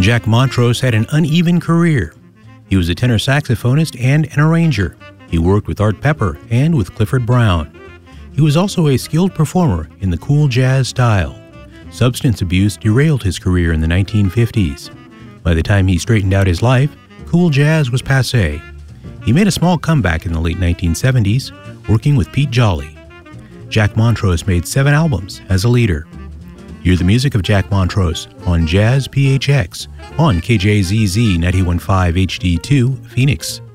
Jack Montrose had an uneven career. He was a tenor saxophonist and an arranger. He worked with Art Pepper and with Clifford Brown. He was also a skilled performer in the cool jazz style. Substance abuse derailed his career in the 1950s. By the time he straightened out his life, cool jazz was passé. He made a small comeback in the late 1970s, working with Pete Jolly. Jack Montrose made 7 albums as a leader. Hear the music of Jack Montrose on Jazz PHX on KJZZ 91.5 HD2 Phoenix.